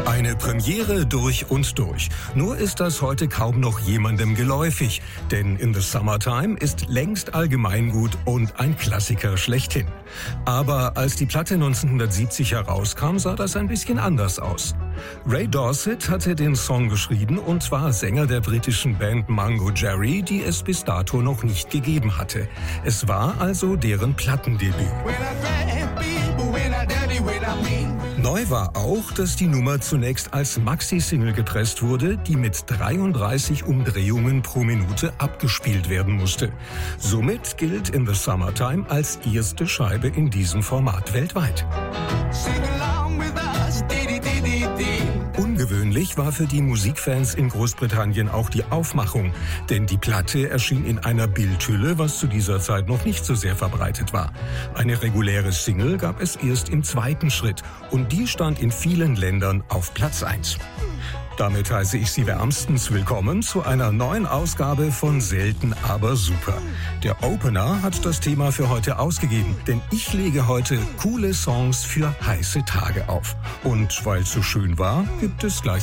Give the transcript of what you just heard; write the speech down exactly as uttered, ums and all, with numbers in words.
Eine Premiere durch und durch. Nur ist das heute kaum noch jemandem geläufig, denn In the Summertime ist längst Allgemeingut und ein Klassiker schlechthin. Aber als die Platte neunzehnhundertsiebzig herauskam, sah das ein bisschen anders aus. Ray Dorset hatte den Song geschrieben und war Sänger der britischen Band Mungo Jerry, die es bis dato noch nicht gegeben hatte. Es war also deren Plattendebüt. Neu war auch, dass die Nummer zunächst als Maxi-Single gepresst wurde, die mit dreiunddreißig Umdrehungen pro Minute abgespielt werden musste. Somit gilt In the Summertime als erste Scheibe in diesem Format weltweit. Ungewöhnlich war für die Musikfans in Großbritannien auch die Aufmachung, denn die Platte erschien in einer Bildhülle, was zu dieser Zeit noch nicht so sehr verbreitet war. Eine reguläre Single gab es erst im zweiten Schritt und die stand in vielen Ländern auf Platz eins. Damit heiße ich Sie wärmstens willkommen zu einer neuen Ausgabe von Selten aber super. Der Opener hat das Thema für heute ausgegeben, denn ich lege heute coole Songs für heiße Tage auf. Und weil es so schön war, gibt es gleich